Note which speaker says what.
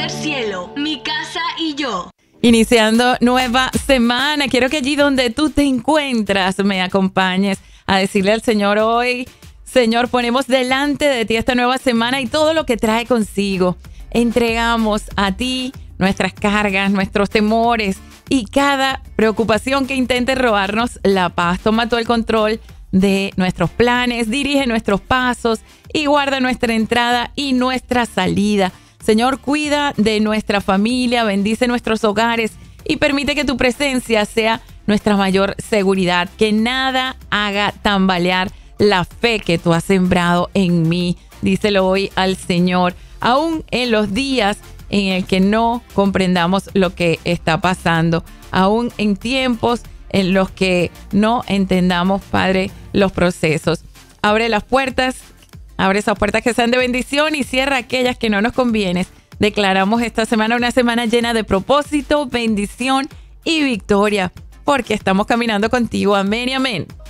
Speaker 1: Tercer cielo, mi casa y yo.
Speaker 2: Iniciando nueva semana, quiero que allí donde tú te encuentras me acompañes a decirle al Señor hoy: Señor, ponemos delante de ti esta nueva semana y todo lo que trae consigo. Entregamos a ti nuestras cargas, nuestros temores y cada preocupación que intente robarnos la paz. Toma todo el control de nuestros planes, dirige nuestros pasos y guarda nuestra entrada y nuestra salida. Señor, cuida de nuestra familia, bendice nuestros hogares y permite que tu presencia sea nuestra mayor seguridad. Que nada haga tambalear la fe que tú has sembrado en mí. Díselo hoy al Señor, aún en los días en el que no comprendamos lo que está pasando, aún en tiempos en los que no entendamos, Padre, los procesos. Abre las puertas, abre esas puertas que sean de bendición y cierra aquellas que no nos convienen. Declaramos esta semana una semana llena de propósito, bendición y victoria, porque estamos caminando contigo. Amén y amén.